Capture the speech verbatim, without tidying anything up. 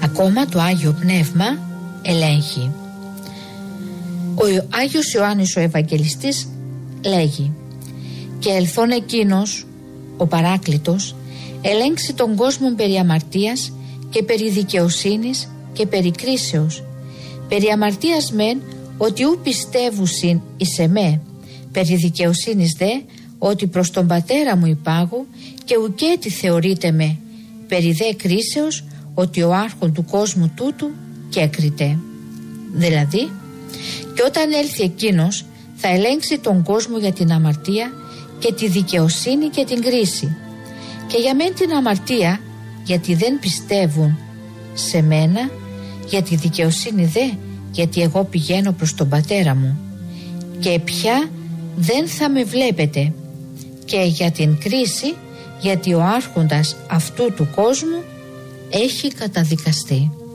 Ακόμα το Άγιο Πνεύμα ελέγχει. Ο Άγιος Ιωάννης ο Ευαγγελιστής λέγει: «Και ελθόν εκείνος, ο Παράκλητος, ελέγξει τον κόσμο περί αμαρτίας και περί δικαιοσύνης και περί κρίσεως. Περί αμαρτίας μεν, ότι ου πιστεύουσιν εις εμέ, περί δικαιοσύνης δε, ότι προς τον Πατέρα μου υπάγω και ουκέτι θεωρείται με, περί δε κρίσεως, ότι ο άρχον του κόσμου τούτου και έκριτε». Δηλαδή, και όταν έλθει εκείνος θα ελέγξει τον κόσμο για την αμαρτία και τη δικαιοσύνη και την κρίση. Και για μεν την αμαρτία, γιατί δεν πιστεύουν σε μένα, για τη δικαιοσύνη δε, γιατί εγώ πηγαίνω προς τον Πατέρα μου, και πια δεν θα με βλέπετε, και για την κρίση, γιατί ο άρχοντας αυτού του κόσμου έχει καταδικαστεί.